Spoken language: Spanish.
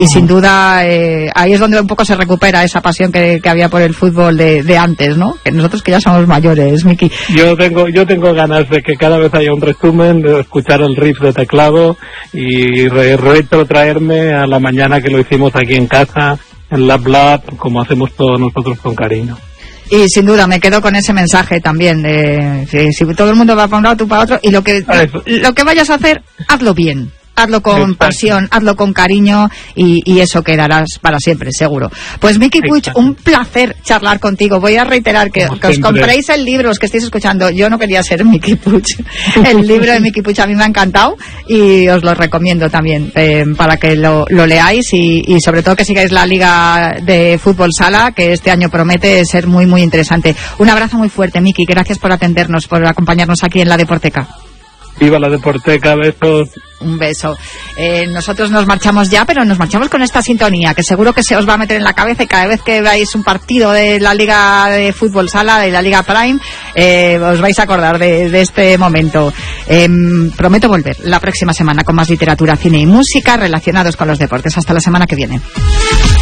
Y sin duda ahí es donde un poco se recupera esa pasión que había por el fútbol de antes, ¿no? Que nosotros que ya somos mayores, Miki. Yo tengo ganas de que cada vez haya un resumen, de escuchar el riff de teclado y retrotraerme a la mañana que lo hicimos aquí en casa, en LabLab, como hacemos todos nosotros con cariño. Y sin duda me quedo con ese mensaje también de si todo el mundo va para un lado, tú para otro, y lo que vayas a hacer, hazlo bien. Hazlo con pasión, hazlo con cariño y eso quedarás para siempre, seguro. Pues Miki Puig, un placer charlar contigo. Voy a reiterar que os compréis el libro, los que estéis escuchando. Yo no quería ser Miki Puig. El libro de Miki Puig a mí me ha encantado y os lo recomiendo también para que lo leáis y sobre todo que sigáis la Liga de Fútbol Sala, que este año promete ser muy, muy interesante. Un abrazo muy fuerte, Miki. Gracias por atendernos, por acompañarnos aquí en La Deporteca. Viva la Deporteca, besos. Un beso. Nosotros nos marchamos ya, pero nos marchamos con esta sintonía, que seguro que se os va a meter en la cabeza y cada vez que veáis un partido de la Liga de Fútbol Sala, de la Liga Prime, os vais a acordar de este momento. Prometo volver la próxima semana con más literatura, cine y música relacionados con los deportes. Hasta la semana que viene.